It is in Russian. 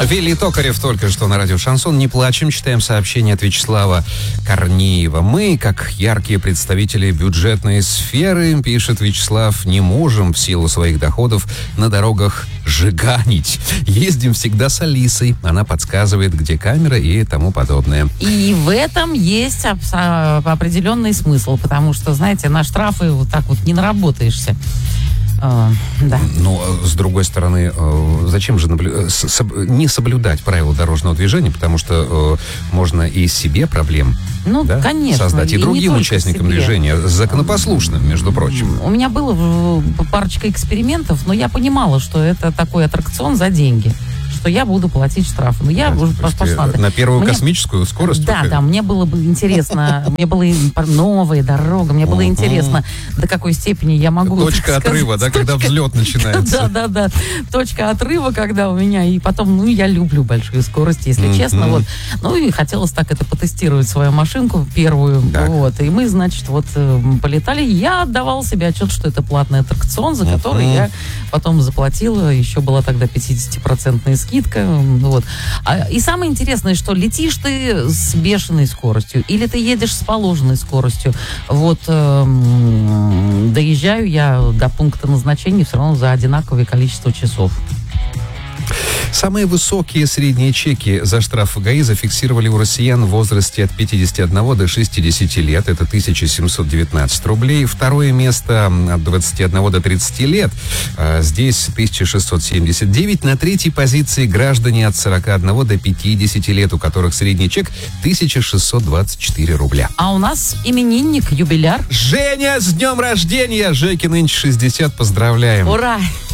Вилли Токарев только что на радио «Шансон». Не плачем, читаем сообщение от Вячеслава Корнеева. Мы, как яркие представители бюджетной сферы, пишет Вячеслав, не можем в силу своих доходов на дорогах жиганить. Ездим всегда с Алисой. Она подсказывает, где камера и тому подобное. И в этом есть определенный смысл, потому что, знаете, на штрафы вот так вот не наработаешься. Да. Но, с другой стороны, зачем же не соблюдать правила дорожного движения, потому что можно и себе проблем конечно, создать, и другим участникам движения, законопослушным, между прочим. У меня было парочка экспериментов, но я понимала, что это такой аттракцион за деньги, что я буду платить штрафы. Но я уже пошла. На первую космическую скорость? Да, мне было бы интересно, мне была новая дорога, мне было интересно, до какой степени я могу... Точка отрыва, да, когда взлет начинается. Да, точка отрыва, когда у меня, и потом, я люблю большую скорость, если честно, вот. И хотелось так это потестировать, свою машинку первую, вот, и мы, значит, полетали, я отдавала себе отчет, что это платный аттракцион, за который я потом заплатила, еще была тогда 50% скидка, вот. И самое интересное, что летишь ты с бешеной скоростью, или ты едешь с положенной скоростью. Вот доезжаю я до пункта назначения все равно за одинаковое количество часов. Самые высокие средние чеки за штраф ГАИ зафиксировали у россиян в возрасте от 51 до 60 лет. Это 1719 рублей. Второе место от 21 до 30 лет. Здесь 1679. На третьей позиции граждане от 41 до 50 лет, у которых средний чек 1624 рубля. А у нас именинник, юбиляр. Женя, с днем рождения! Жеке нынче 60. Поздравляем. Ура!